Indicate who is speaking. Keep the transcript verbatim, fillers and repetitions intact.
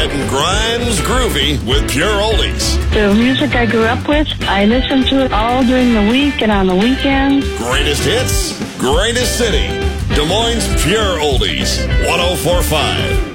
Speaker 1: Getting Grimes groovy with Pure Oldies.
Speaker 2: The music I grew up with, I listen to it all during the week and on the weekends.
Speaker 1: Greatest hits, greatest city. Des Moines Pure Oldies, one oh four point five.